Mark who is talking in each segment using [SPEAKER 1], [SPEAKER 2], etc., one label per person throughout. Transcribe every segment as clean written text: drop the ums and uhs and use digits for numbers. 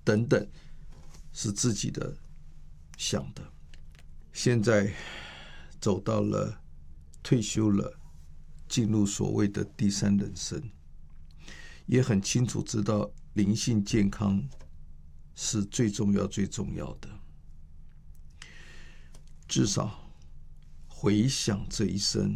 [SPEAKER 1] 等等，是自己的想的。现在走到了退休了，进入所谓的第三人生，也很清楚知道灵性健康是最重要最重要的。至少回想这一生，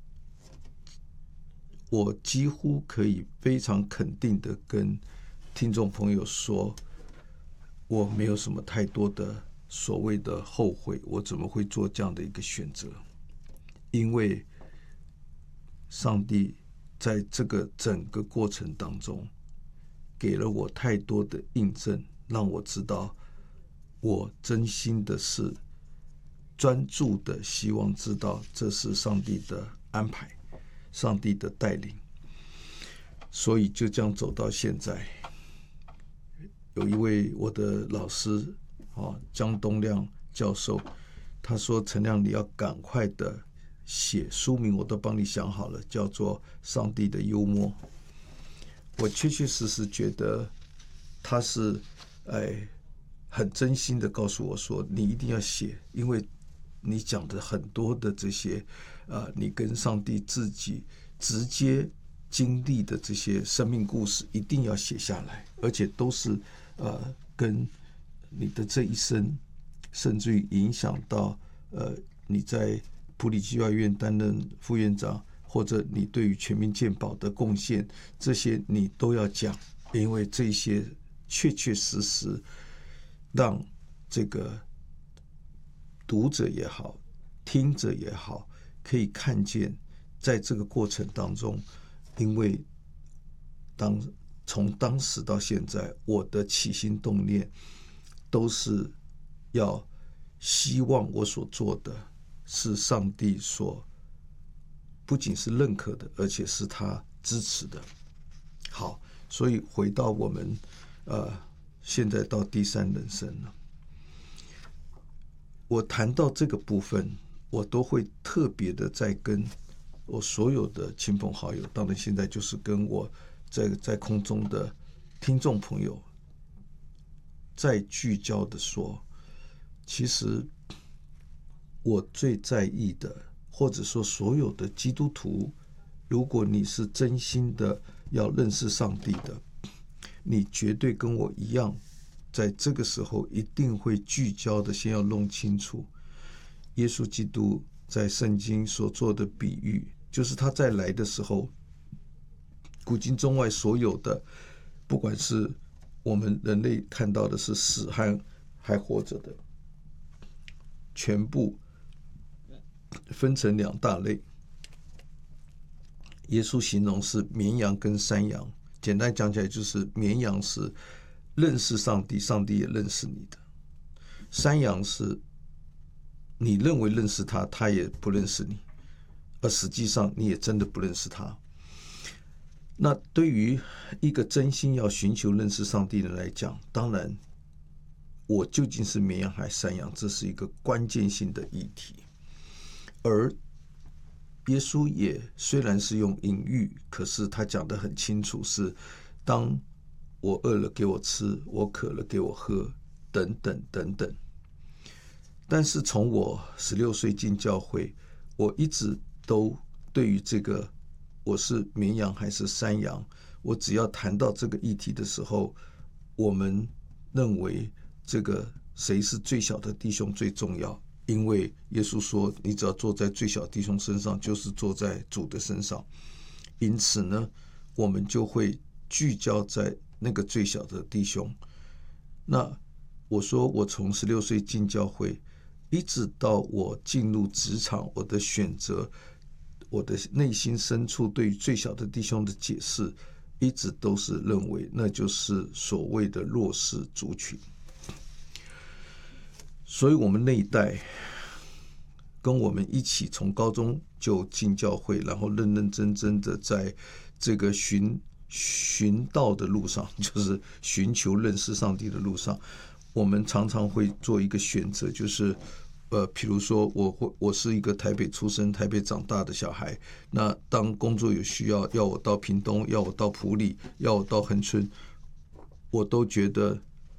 [SPEAKER 1] 我几乎可以非常肯定的跟听众朋友说，我没有什么太多的所谓的后悔，我怎么会做这样的一个选择？因为上帝在这个整个过程当中给了我太多的印证，让我知道我真心的是专注的希望知道这是上帝的安排，上帝的带领，所以就这样走到现在。有一位我的老师江东亮教授，他说：“陈亮，你要赶快的写书名，我都帮你想好了，叫做《上帝的幽默》。”我确确实实觉得他是很真心的告诉我说，你一定要写，因为你讲的很多的这些你跟上帝自己直接经历的这些生命故事一定要写下来，而且都是跟你的这一生，甚至于影响到你在普里基幼儿园担任副院长，或者你对于全民健保的贡献，这些你都要讲，因为这些确确实实让这个读者也好，听者也好，可以看见在这个过程当中，因为从当时到现在，我的起心动念都是要希望我所做的是上帝所不仅是认可的，而且是他支持的。好，所以回到我们现在到第三人生了，我谈到这个部分，我都会特别的在跟我所有的亲朋好友，当然现在就是跟我在空中的听众朋友再聚焦的说，其实我最在意的，或者说所有的基督徒，如果你是真心的要认识上帝的，你绝对跟我一样，在这个时候一定会聚焦的，先要弄清楚耶稣基督在圣经所做的比喻，就是他再来的时候，古今中外所有的，不管是我们人类看到的是死和还活着的，全部分成两大类。耶稣形容是绵羊跟山羊，简单讲起来就是绵羊是认识上帝，上帝也认识你的；山羊是你认为认识他，他也不认识你，而实际上你也真的不认识他。那对于一个真心要寻求认识上帝的人来讲，当然我究竟是绵羊还是山羊，这是一个关键性的议题。而耶稣也虽然是用隐喻，可是他讲得很清楚，是当我饿了给我吃，我渴了给我喝，等等等等。但是从我16岁进教会，我一直都对于这个我是绵羊还是山羊，我只要谈到这个议题的时候，我们认为这个谁是最小的弟兄最重要，因为耶稣说你只要坐在最小弟兄身上，就是坐在主的身上。因此呢，我们就会聚焦在那个最小的弟兄。那我说我从16岁进教会，一直到我进入职场，我的选择，我的内心深处对于最小的弟兄的解释，一直都是认为那就是所谓的弱势族群。所以我们那一代跟我们一起从高中就进教会，然后认认真真的在这个寻道的路上，就是寻求认识上帝的路上，我们常常会做一个选择，就是譬如说我是一个台北出生、台北长大的小孩，那当工作有需要，要我到屏东，要我到埔里，要我到恒春，我都觉得